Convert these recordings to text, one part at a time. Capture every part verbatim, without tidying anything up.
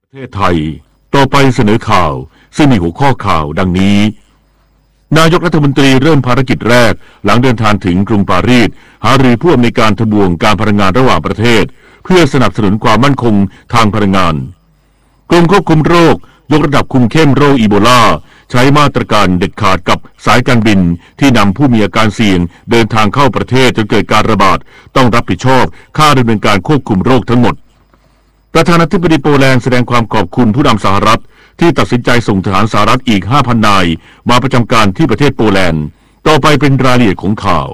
ประเทศไทยต่อไปเสนอข่าวซึ่งมีหัวข้อข่าวดังนี้นายกรัฐมนตรีเริ่มภารกิจแรกหลังเดินทางถึงกรุงปารีสหารือผู้อำนวยการทบวงการพลังงานระหว่างประเทศเพื่อสนับสนุนความมั่นคงทางพลังงานกรมควบคุมโรคยกระดับคุมเข้มโรคอีโบลาใช้มาตรการเด็ดขาดกับสายการบินที่นำผู้มีอาการเสี่ยงเดินทางเข้าประเทศจนเกิดการระบาดต้องรับผิดชอบค่าดำเนินการควบคุมโรคทั้งหมดประธานาธิบดีโปแลนด์แสดงความขอบคุณผู้นำสหรัฐที่ตัดสินใจส่งทหารสหรัฐอีก ห้าพัน นายมาประจำการที่ประเทศโปแลนด์ต่อไปเป็นรายละเอียดของข่า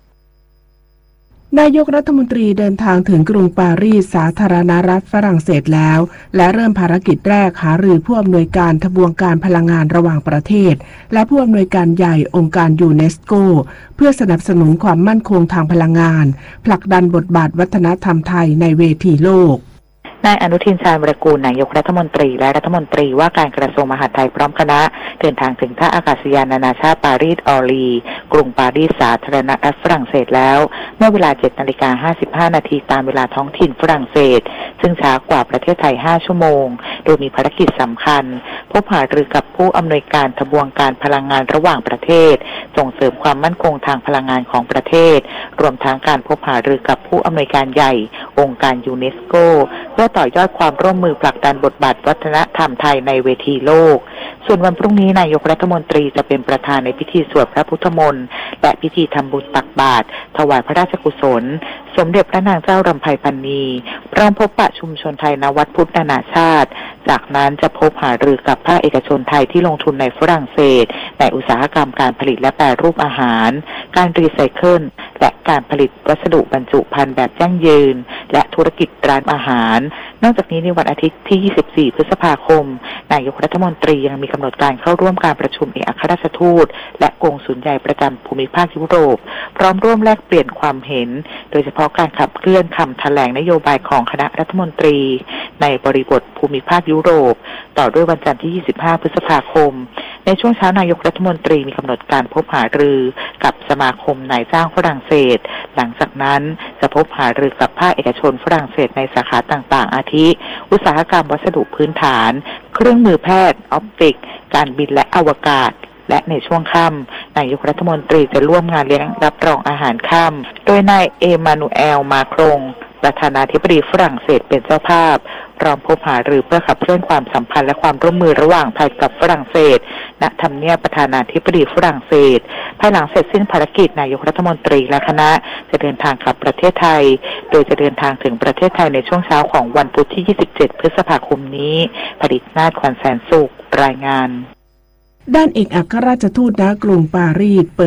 วนายกรัฐมนตรีเดินทางถึงกรุงปารีสสาธารณรัฐฝรั่งเศสแล้วและเริ่มภารกิจแรกหารือผู้อำนวยการทบวงการพลังงานระหว่างประเทศและผู้อำนวยการใหญ่องค์การยูเนสโกเพื่อสนับสนุนความมั่นคงทางพลังงานผลักดันบทบาทวัฒนธรรมไทยในเวทีโลกนายอนุทินชาญวิรากูลนายกรัฐมนตรีและรัฐมนตรีว่าการกระทรวงมหาดไทยพร้อมคณะเดินทางถึงท่าอากาศยานนานาชาติปารีสออรีกรุงปารีสสาธารณรัฐฝรั่งเศสแล้วเมื่อเวลา เจ็ดนาฬิกาห้าสิบห้า นาทีตามเวลาท้องถิ่นฝรั่งเศสซึ่งช้ากว่าประเทศไทยห้าชั่วโมงโดยมีภารกิจสำคัญพบหารือกับผู้อำนวยการทบวงการพลังงานระหว่างประเทศส่งเสริมความมั่นคงทางพลังงานของประเทศรวมทั้งการพบหารือกับผู้อำนวยการใหญ่องค์การยูเนสโกเพื่อต่อยอดความร่วมมือผลักดันบทบาทวัฒนธรรมไทยในเวทีโลกส่วนวันพรุ่งนี้นายกรัฐมนตรีจะเป็นประธานในพิธีสวดพระพุทธมนต์และพิธีทำบุญตักบาตรถวายพระราชกุศลสมเด็จพระนางเจ้ารำไพพรรณีพร้อมพบปะชุมชนไทยณวัดพุทธนานาชาติจากนั้นจะพบหารือกับภาคเอกชนไทยที่ลงทุนในฝรั่งเศสในอุตสาหกรรมการผลิตและแปรรูปอาหารการรีไซเคิลและการผลิตวัสดุบรรจุภัณฑ์แบบยั่งยืนและธุรกิจร้านอาหารนอกจากนี้ในวันอาทิตย์ที่ยี่สิบสี่พฤษภาคมนายกรัฐมนตรียังมีกำหนดการเข้าร่วมการประชุมเอกอัครราชทูตและกงสุลใหญ่ประจำภูมิภาคยุโรปพร้อมร่วมแลกเปลี่ยนความเห็นโดยเฉพาะการขับเคลื่อนคำแถลงนโยบายของคณะรัฐมนตรีในบริบทภูมิภาคยุโรปต่อด้วยวันจันทร์ที่ยี่สิบห้าพฤษภาคมในช่วงเช้านายกรัฐมนตรีมีกำหนดการพบหารือกับสมาคมนายจ้างฝรั่งเศสหลังจากนั้นจะพบหารือกับภาคเอกชนฝรั่งเศสในสาขาต่างๆอาทิอุตสาหกรรมวัสดุพื้นฐานเครื่องมือแพทย์ออปติกการบินและอวกาศและในช่วงค่ำนายกรัฐมนตรีจะร่วมงานเลี้ยงรับรองอาหารค่ำโดยนายเอมานูเอลมาครงประธานาธิบดีฝรั่งเศสเป็นเจ้าภาพพร้อมพบหารือเพื่อขับเคลื่อนความสัมพันธ์และความร่วมมือระหว่างไทยกับฝรั่งเศสณทำเนียบประธานาธิบดีฝรั่งเศสภายหลังเสร็จสิ้นภารกิจนายกรัฐมนตรีและคณะจะเดินทางกลับประเทศไทยโดยจะเดินทางถึงประเทศไทยในช่วงเช้าของวันพุธที่ยี่สิบเจ็ดพฤษภาคมนี้ผลิตนาถ ขวัญแสนสุขรายงานด้านเอกอัครราชทูตณกรุงปารีส